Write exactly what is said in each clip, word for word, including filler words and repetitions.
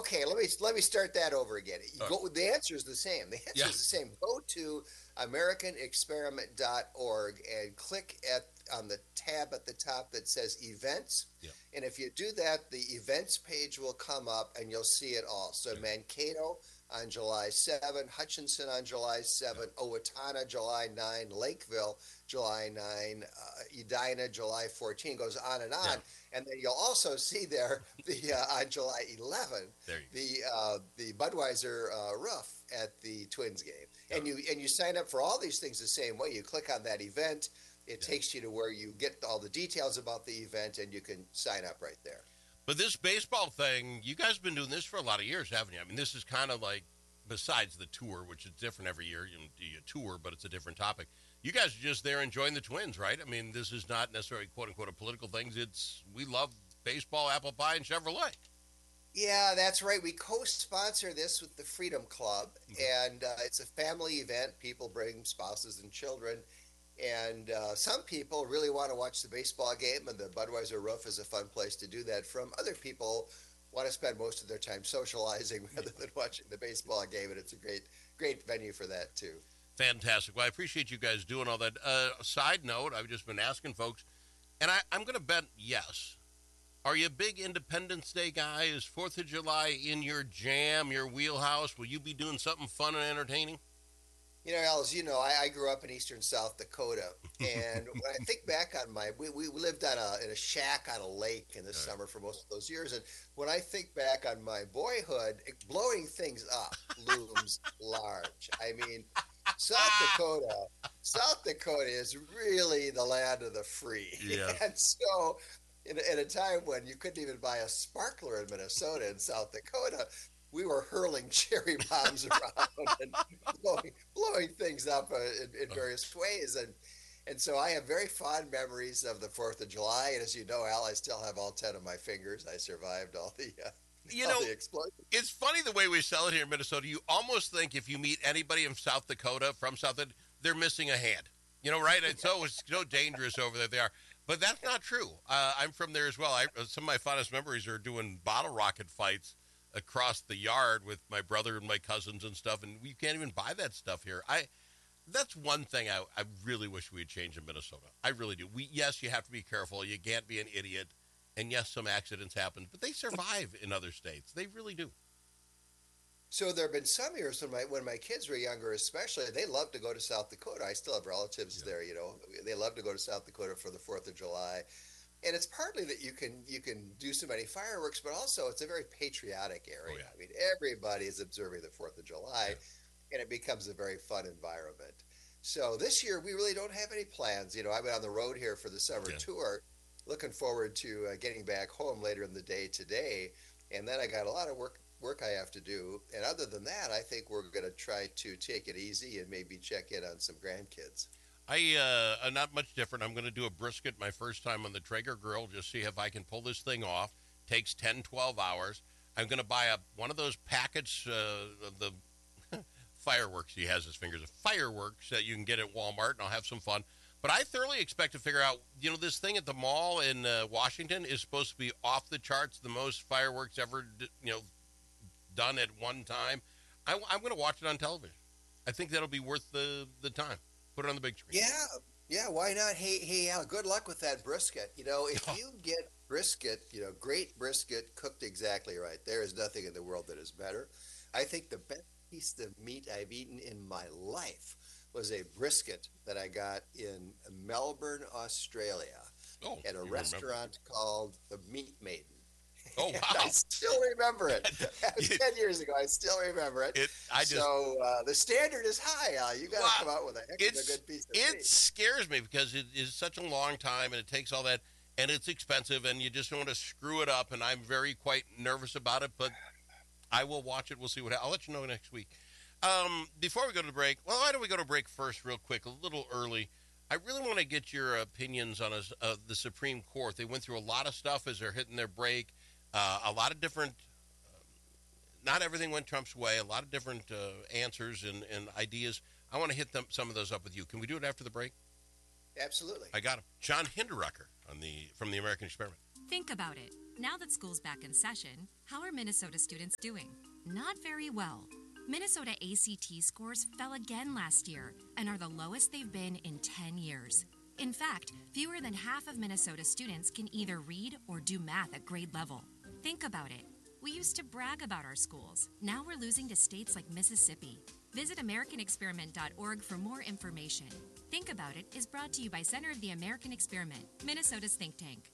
okay, let me let me start that over again. You Uh, go, the answer is the same. The answer yeah. is the same. Go to american experiment dot org and click at on the tab at the top that says events. Yeah. And if you do that, the events page will come up and you'll see it all. So Okay. Mankato on July seventh, Hutchinson on July seventh, Yeah. Owatonna July ninth, Lakeville July ninth, uh, Edina July fourteenth, goes on and Yeah. on. And then you'll also see there the uh, on July eleventh There you the uh, the Budweiser uh, roof at the Twins game. go. And you and you sign up for all these things the same way. You click on that event, it Yeah. takes you to where you get all the details about the event, and you can sign up right there. But this baseball thing, you guys have been doing this for a lot of years, haven't you? I mean, this is kind of like, besides the tour, which is different every year, you, you tour, but it's a different topic. You guys are just there enjoying the Twins, right? I mean, this is not necessarily quote-unquote a political thing. It's, we love baseball, apple pie, and Chevrolet. Yeah, that's right. We co-sponsor this with the Freedom Club, Mhm. and uh, it's a family event. People bring spouses and children, and uh, some people really want to watch the baseball game, and the Budweiser Roof is a fun place to do that from. Other people want to spend most of their time socializing rather than watching the baseball game, and it's a great, great venue for that too. Fantastic. Well, I appreciate you guys doing all that. Uh, side note, I've just been asking folks, and I, I'm going to bet yes. Are you a big Independence Day guy? Is fourth of July in your jam, your wheelhouse? Will you be doing something fun and entertaining? You know, Al, as you know, I, I grew up in eastern South Dakota, and when I think back on my, we, we lived on a in a shack on a lake in the Right. summer for most of those years, and when I think back on my boyhood, blowing things up looms large. I mean, South Dakota, South Dakota is really the land of the free, Yeah. and so. In, in a time when you couldn't even buy a sparkler in Minnesota and South Dakota, we were hurling cherry bombs around and blowing, blowing things up uh, in, in various ways. And and so I have very fond memories of the fourth of July. And as you know, Al, I still have all ten of my fingers. I survived all the, uh, You all know, the explosions. it's funny the way we sell it here in Minnesota. You almost think if you meet anybody in South Dakota, from South Dakota, they're missing a hand. You know, right? It's so, it's so dangerous over there they are. But that's not true. Uh, I'm from there as well. I, some of my fondest memories are doing bottle rocket fights across the yard with my brother and my cousins and stuff, and we can't even buy that stuff here. I That's one thing I, I really wish we had changed in Minnesota. I really do. We Yes, you have to be careful. You can't be an idiot. And yes, some accidents happen, but they survive in other states. They really do. So there have been some years when my when my kids were younger, especially, they loved to go to South Dakota. I still have relatives Yeah. there, you know. They love to go to South Dakota for the Fourth of July, and it's partly that you can you can do so many fireworks, but also it's a very patriotic area. Oh, yeah. I mean, everybody is observing the Fourth of July, Yeah. and it becomes a very fun environment. So this year we really don't have any plans. You know, I've been on the road here for the summer Yeah. tour, looking forward to uh, getting back home later in the day today, and then I got a lot of work work I have to do. And other than that, I think we're going to try to take it easy and maybe check in on some grandkids. I, uh, I'm not much different. I'm going to do a brisket my first time on the Traeger grill, just see if I can pull this thing off. Takes ten, twelve hours. I'm going to buy a, one of those packets, uh, of the fireworks. He has his fingers of fireworks that you can get at Walmart, and I'll have some fun. But I thoroughly expect to figure out, you know, this thing at the mall in uh, Washington is supposed to be off the charts, the most fireworks ever, d- you know, done at one time. I, I'm going to watch it on television. I think that'll be worth the, the time. Put it on the big screen. Yeah, yeah, why not? Hey, hey, Al, good luck with that brisket. You know, if you get brisket, you know, great brisket cooked exactly right, there is nothing in the world that is better. I think the best piece of meat I've eaten in my life was a brisket that I got in Melbourne, Australia, Oh, at a you remember. restaurant called the Meat Maiden. Oh, And wow. I still remember it. That was ten years ago. I still remember it. It, I just, so uh, the standard is high, Al. You got to Wow. come out with a heck of It's- a good piece of it meat. scares me because it is such a long time and it takes all that and it's expensive and you just don't want to screw it up. And I'm very quite nervous about it, but I will watch it. We'll see what I'll let you know next week. Um, before we go to the break, well, why don't we go to break first real quick, a little early. I really want to get your opinions on us, uh, the Supreme Court. They went through a lot of stuff as they're hitting their break. Uh, a lot of different, uh, not everything went Trump's way, a lot of different uh, answers and, and ideas. I want to hit them, some of those up with you. Can we do it after the break? Absolutely. I got him. John Hinderucker on the, from the American Experiment. Think about it. Now that school's back in session, how are Minnesota students doing? Not very well. Minnesota A C T scores fell again last year and are the lowest they've been in ten years. In fact, fewer than half of Minnesota students can either read or do math at grade level. Think about it. We used to brag about our schools. Now we're losing to states like Mississippi. Visit American Experiment dot org for more information. Think About It is brought to you by Center of the American Experiment, Minnesota's think tank.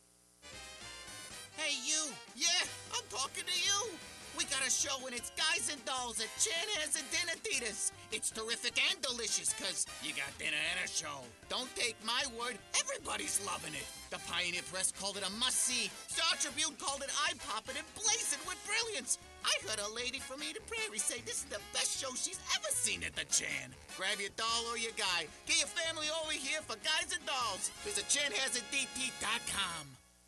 Hey, you! Yeah, I'm talking to you! We got a show and it's Guys and Dolls at Chanhassen and Dinner Theaters. It's terrific and delicious because you got dinner and a show. Don't take my word, everybody's loving it. The Pioneer Press called it a must-see. Star Tribune called it eye-popping and blazing with brilliance. I heard a lady from Eden Prairie say this is the best show she's ever seen at the Chan. Grab your doll or your guy. Get your family over here for Guys and Dolls. Visit Chanhassen D T dot com.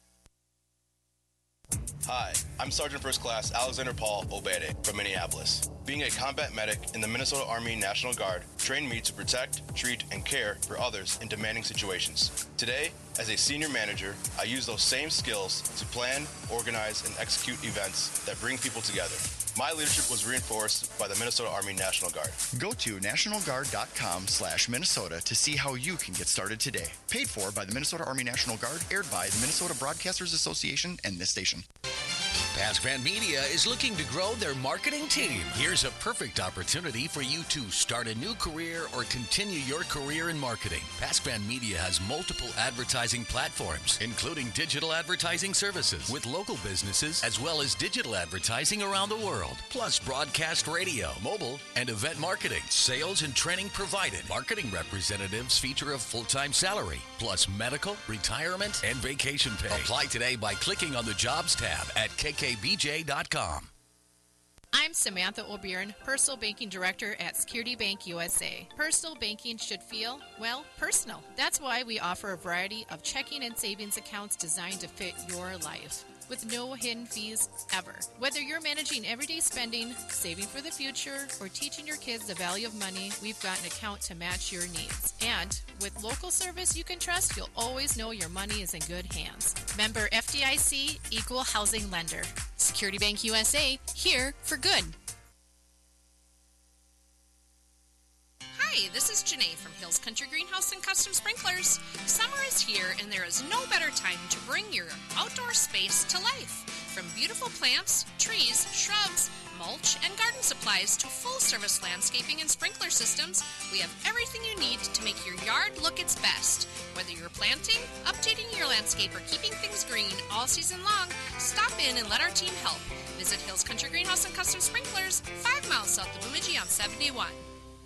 Hi, I'm Sergeant First Class Alexander Paul Obede from Minneapolis. Being a combat medic in the Minnesota Army National Guard trained me to protect, treat, and care for others in demanding situations. Today, as a senior manager, I use those same skills to plan, organize, and execute events that bring people together. My leadership was reinforced by the Minnesota Army National Guard. Go to national guard dot com slash Minnesota to see how you can get started today. Paid for by the Minnesota Army National Guard, aired by the Minnesota Broadcasters Association and this station. Pasquan Media is looking to grow their marketing team. Here's a perfect opportunity for you to start a new career or continue your career in marketing. Pasquan Media has multiple advertising platforms, including digital advertising services with local businesses, as well as digital advertising around the world, plus broadcast radio, mobile, and event marketing. Sales and training provided. Marketing representatives feature a full-time salary, plus medical, retirement, and vacation pay. Apply today by clicking on the Jobs tab at K K B J dot com. I'm Samantha O'Byrne, Personal Banking Director at Security Bank U S A. Personal banking should feel, well, personal. That's why we offer a variety of checking and savings accounts designed to fit your life, with no hidden fees ever. Whether you're managing everyday spending, saving for the future, or teaching your kids the value of money, we've got an account to match your needs. And with local service you can trust, you'll always know your money is in good hands. Member F D I C, Equal Housing Lender. Security Bank U S A, here for good. Hi, this is Janae from Hills Country Greenhouse and Custom Sprinklers. Summer is here and there is no better time to bring your outdoor space to life. From beautiful plants, trees, shrubs, mulch, and garden supplies to full-service landscaping and sprinkler systems, we have everything you need to make your yard look its best. Whether you're planting, updating your landscape, or keeping things green all season long, stop in and let our team help. Visit Hills Country Greenhouse and Custom Sprinklers, five miles south of Bemidji on seventy-one.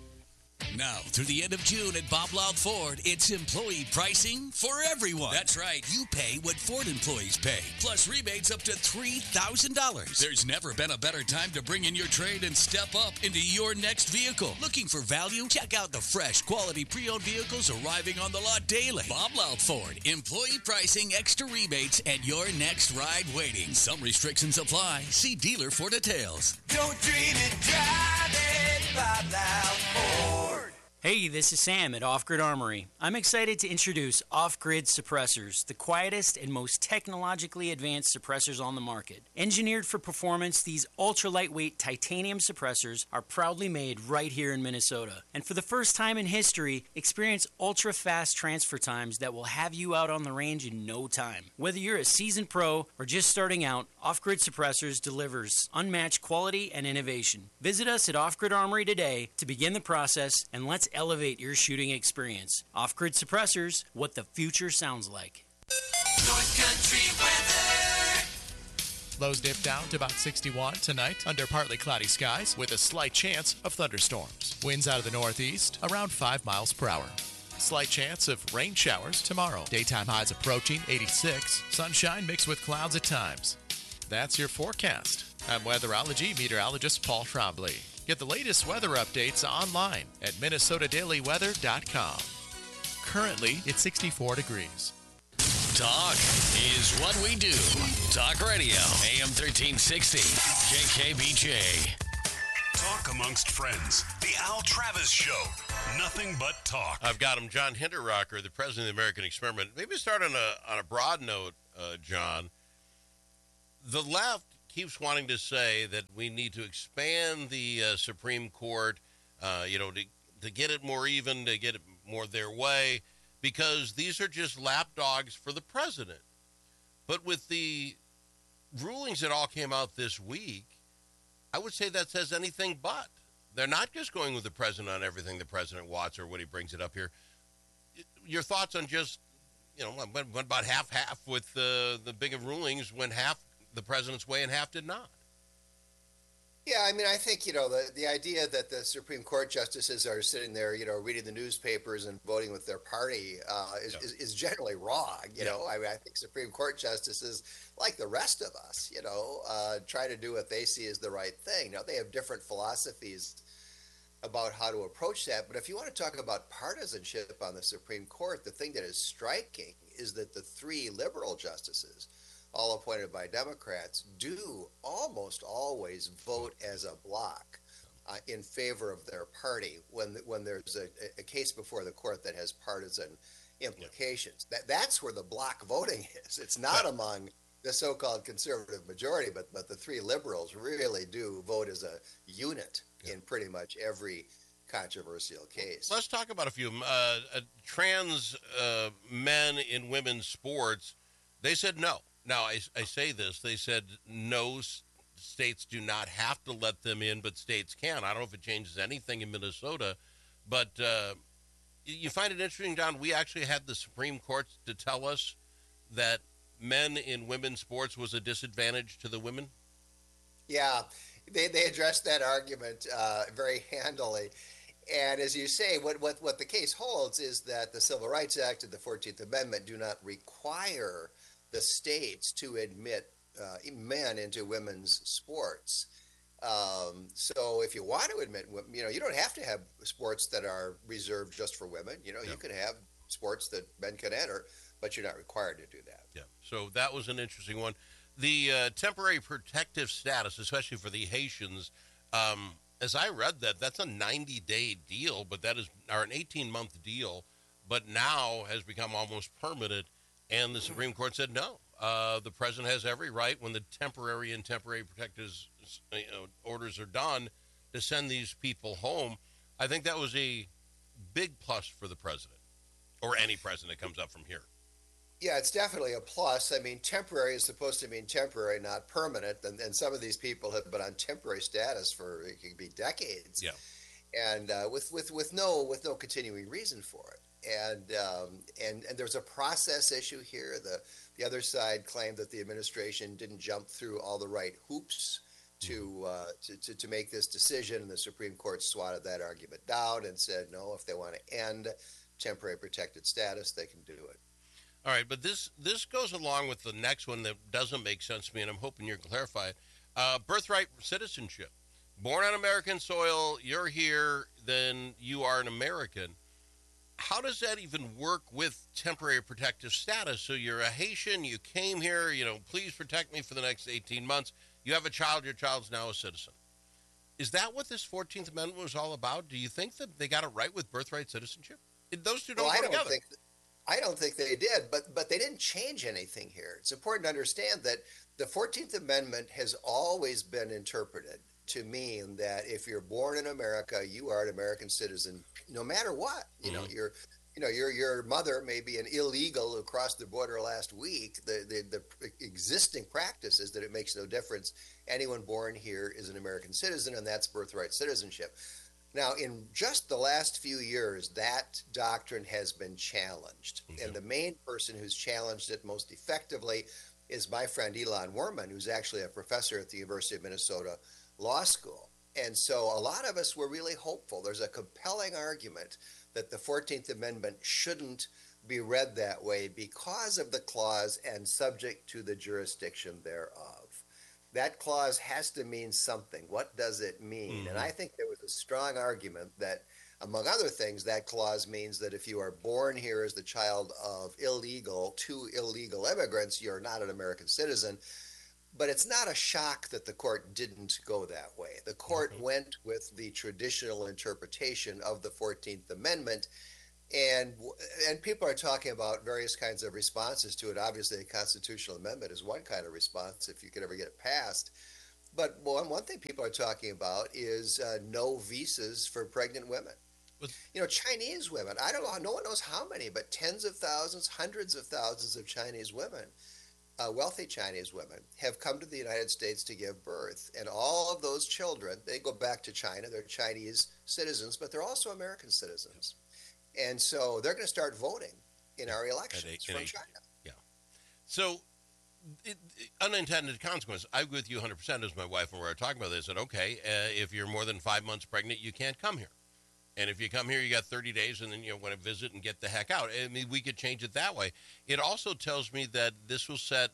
Now, through the end of June at Bob Loud Ford, it's employee pricing for everyone. That's right. You pay what Ford employees pay, plus rebates up to three thousand dollars. There's never been a better time to bring in your trade and step up into your next vehicle. Looking for value? Check out the fresh, quality pre-owned vehicles arriving on the lot daily. Bob Loud Ford. Employee pricing, extra rebates, and your next ride waiting. Some restrictions apply. See dealer for details. Don't dream it, drive it, Bob Loud Ford. Hey, this is Sam at Off Grid Armory. I'm excited to introduce Off Grid Suppressors, the quietest and most technologically advanced suppressors on the market. Engineered for performance, these ultra-lightweight titanium suppressors are proudly made right here in Minnesota. And for the first time in history, experience ultra-fast transfer times that will have you out on the range in no time. Whether you're a seasoned pro or just starting out, Off Grid Suppressors delivers unmatched quality and innovation. Visit us at Off Grid Armory today to begin the process, and let's elevate your shooting experience. Off-Grid Suppressors, what the future sounds like. North Country weather. Lows dip down to about sixty-one tonight under partly cloudy skies with a slight chance of thunderstorms. Winds out of the northeast around five miles per hour. Slight chance of rain showers tomorrow. Daytime highs approaching eighty-six. Sunshine mixed with clouds at times. That's your forecast. I'm weatherology meteorologist Paul Trombley. Get the latest weather updates online at minnesota daily weather dot com. Currently, it's sixty-four degrees. Talk is what we do. Talk Radio, A M thirteen sixty, K K B J. Talk amongst friends. The Al Travis Show. Nothing but talk. I've got him, John Hinderrocker, the president of the American Experiment. Maybe start on a on a broad note, uh, John. the left keeps wanting to say that we need to expand the uh, Supreme Court, uh, you know, to, to get it more even, to get it more their way, because these are just lapdogs for the president. But with the rulings that all came out this week, I would say that says anything but. They're not just going with the president on everything the president wants or when he brings it up here. Your thoughts on just, you know, went, went about half-half with uh, the bigger rulings when half the president's way and half did not. Yeah, I mean, I think, you know, the, the idea that the Supreme Court justices are sitting there, you know, reading the newspapers and voting with their party uh, is, yeah. is, is generally wrong. You yeah. know, I mean, I think Supreme Court justices, like the rest of us, you know, uh, try to do what they see as the right thing. Now, they have different philosophies about how to approach that. But if you want to talk about partisanship on the Supreme Court, the thing that is striking is that the three liberal justices, all appointed by Democrats, do almost always vote as a bloc uh, in favor of their party when when there's a, a case before the court that has partisan implications. Yeah. That that's where the bloc voting is. It's not yeah. among the so-called conservative majority, but but the three liberals really do vote as a unit yeah. in pretty much every controversial case. Let's talk about a few. Uh, uh, trans uh, men in women's sports, they said no. Now, I, I say this, they said no, states do not have to let them in, but states can. I don't know if it changes anything in Minnesota, but uh, you find it interesting, Don, we actually had the Supreme Court to tell us that men in women's sports was a disadvantage to the women? Yeah, they, they addressed that argument uh, very handily. And as you say, what, what, what the case holds is that the Civil Rights Act and the fourteenth Amendment do not require the states to admit uh, men into women's sports. Um, so if you want to admit, you know, you don't have to have sports that are reserved just for women. You know, yeah. you can have sports that men can enter, but you're not required to do that. Yeah. So that was an interesting one. The uh, temporary protective status, especially for the Haitians, um, as I read that, that's a ninety-day deal, but that is, or an eighteen-month deal, but now has become almost permanent. And the Supreme Court said no. Uh, the president has every right, when the temporary and temporary protective you know, orders are done, to send these people home. I think that was a big plus for the president, or any president that comes up from here. Yeah, it's definitely a plus. I mean, temporary is supposed to mean temporary, not permanent. And, and some of these people have been on temporary status for, it could be decades. Yeah. And uh, with, with, with no with no continuing reason for it. And um, and and there's a process issue here. The the other side claimed that the administration didn't jump through all the right hoops to uh, to, to to make this decision, and the Supreme Court swatted that argument down and said no. If they want to end temporary protected status, they can do it. All right, but this this goes along with the next one that doesn't make sense to me, and I'm hoping you can clarify it. Uh, birthright citizenship. Born on American soil, you're here, then you are an American. How does that even work with temporary protective status? So you're a Haitian, you came here, you know, please protect me for the next eighteen months. You have a child, your child's now a citizen. Is that what this fourteenth Amendment was all about? Do you think that they got it right with birthright citizenship? Those two don't well, go I don't together. Think, I don't think they did, but but they didn't change anything here. It's important to understand that the fourteenth Amendment has always been interpreted to mean that if you're born in America, you are an American citizen, no matter what. You know, mm-hmm. your, you know, your your mother may be an illegal who crossed the border last week. The, the the existing practice is that it makes no difference. Anyone born here is an American citizen, and that's birthright citizenship. Now, in just the last few years, that doctrine has been challenged, mm-hmm. and the main person who's challenged it most effectively is my friend Elon Werman, who's actually a professor at the University of Minnesota Law School. And so a lot of us were really hopeful. There's a compelling argument that the fourteenth Amendment shouldn't be read that way because of the clause and subject to the jurisdiction thereof. That clause has to mean something. What does it mean? Mm-hmm. And I think there was a strong argument that, among other things, that clause means that if you are born here as the child of illegal, two illegal immigrants, you're not an American citizen. But it's not a shock that the court didn't go that way. The court mm-hmm. went with the traditional interpretation of the fourteenth Amendment, And and people are talking about various kinds of responses to it. Obviously, a constitutional amendment is one kind of response if you could ever get it passed. But one, one thing people are talking about is uh, no visas for pregnant women. But, you know, Chinese women, I don't know, no one knows how many, but tens of thousands, hundreds of thousands of Chinese women, uh, wealthy Chinese women, have come to the United States to give birth. And all of those children, they go back to China. They're Chinese citizens, but they're also American citizens. And so they're going to start voting in our elections a, from a, China. Yeah. So, it, it, unintended consequence. I agree with you one hundred percent as my wife and we were talking about this. That, okay, uh, if you're more than five months pregnant, you can't come here. And if you come here, you got thirty days and then you want to visit and get the heck out. I mean, we could change it that way. It also tells me that this will set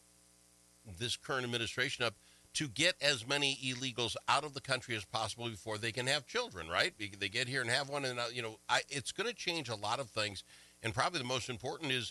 this current administration up to get as many illegals out of the country as possible before they can have children, right? They get here and have one, and, uh, you know, I, it's going to change a lot of things. And probably the most important is,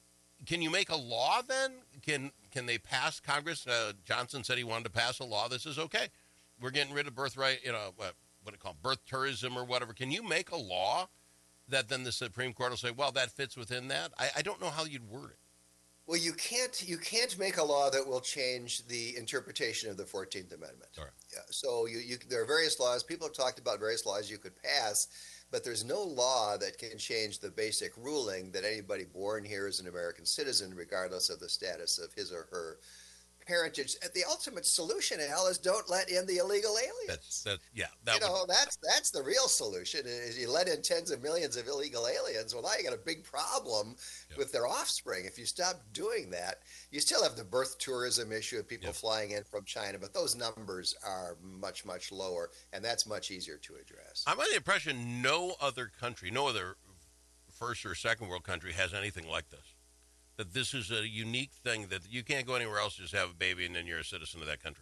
can you make a law then? Can can they pass Congress? Uh, Johnson said he wanted to pass a law that says, okay, we're getting rid of birthright, you know, what, what do you call it, birth tourism or whatever. Can you make a law that then the Supreme Court will say, well, that fits within that? I, I don't know how you'd word it. Well, you can't you can't make a law that will change the interpretation of the fourteenth Amendment. All right. Yeah, so you, you there are various laws. People have talked about various laws you could pass, but there's no law that can change the basic ruling that anybody born here is an American citizen, regardless of the status of his or her parentage. The ultimate solution, Al, is don't let in the illegal aliens. That's that. Yeah, that you know would, that's that's the real solution. Is you let in tens of millions of illegal aliens. Well, now you got a big problem yep. with their offspring. If you stop doing that, you still have the birth tourism issue of people yep. flying in from China, but those numbers are much much lower, and that's much easier to address. I'm under the impression no other country, no other first or second world country has anything like this. That this is a unique thing that you can't go anywhere else, just have a baby, and then you're a citizen of that country.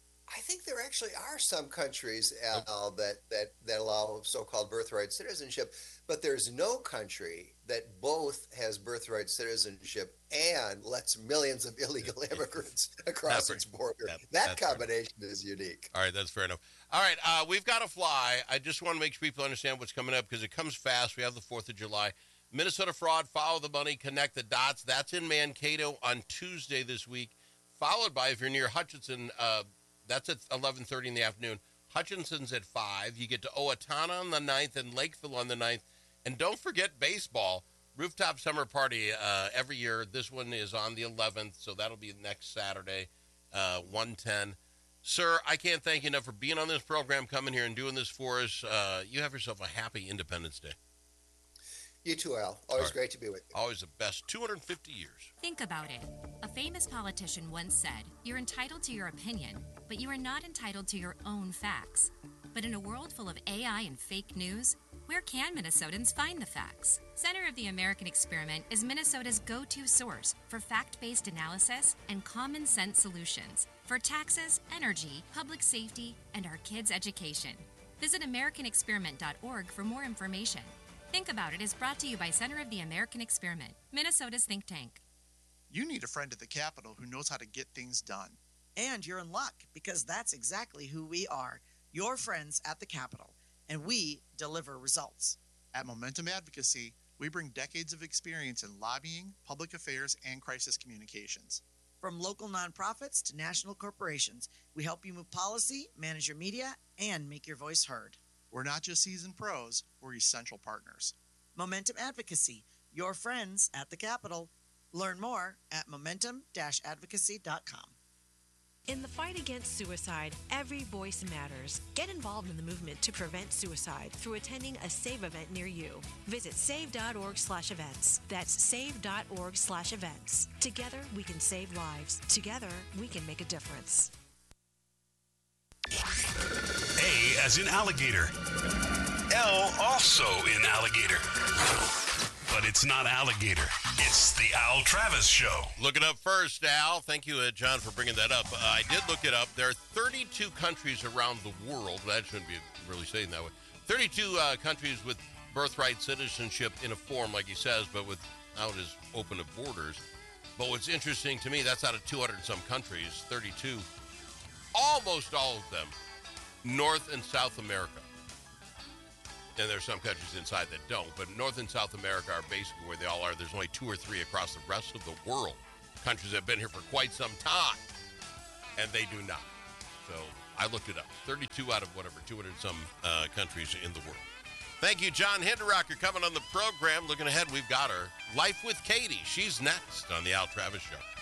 I think there actually are some countries, Al, that, that, that allow so-called birthright citizenship, but there's no country that both has birthright citizenship and lets millions of illegal immigrants across That's its border. that, that combination is unique. All right, that's fair enough. All right, uh, we've got to fly. I just want to make sure people understand what's coming up because it comes fast. We have the fourth of July. Minnesota Fraud, Follow the Money, Connect the Dots. That's in Mankato on Tuesday this week, followed by, if you're near Hutchinson, uh, that's at eleven thirty in the afternoon. Hutchinson's at five. You get to Owatonna on the ninth and Lakeville on the ninth. And don't forget baseball, Rooftop Summer Party uh, every year. This one is on the eleventh, so that'll be next Saturday, uh, one ten. Sir, I can't thank you enough for being on this program, coming here and doing this for us. Uh, you have yourself a happy Independence Day. You too, Al. Always right. great to be with you. Always the best. two hundred fifty years. Think about it. A famous politician once said, "You're entitled to your opinion, but you are not entitled to your own facts." But in a world full of A I and fake news, where can Minnesotans find the facts? Center of the American Experiment is Minnesota's go-to source for fact-based analysis and common sense solutions for taxes, energy, public safety, and our kids' education. Visit American Experiment dot org for more information. Think About It is brought to you by Center of the American Experiment, Minnesota's think tank. You need a friend at the Capitol who knows how to get things done. And you're in luck, because that's exactly who we are, your friends at the Capitol, and we deliver results. At Momentum Advocacy, we bring decades of experience in lobbying, public affairs, and crisis communications. From local nonprofits to national corporations, we help you move policy, manage your media, and make your voice heard. We're not just seasoned pros, we're essential partners. Momentum Advocacy, your friends at the Capitol. Learn more at momentum dash advocacy dot com. In the fight against suicide, every voice matters. Get involved in the movement to prevent suicide through attending a SAVE event near you. Visit save dot org slash events. That's save dot org slash events. Together, we can save lives. Together, we can make a difference. A as in alligator. L also in alligator. But it's not alligator. It's the Al Travis Show. Look it up first, Al. Thank you, uh, John, for bringing that up. Uh, I did look it up. There are thirty-two countries around the world. That shouldn't be really saying that way. thirty-two uh, countries with birthright citizenship in a form, like he says, but without as open of borders. But what's interesting to me, that's out of two hundred and some countries, thirty-two. Almost all of them, North and South America. And there's some countries inside that don't, but North and South America are basically where they all are. There's only two or three across the rest of the world. Countries that have been here for quite some time, and they do not. So I looked it up. thirty-two out of whatever, two hundred some uh, countries in the world. Thank you, John Hinderocker, coming on the program. Looking ahead, we've got her Life with Katie. She's next on the Al Travis Show.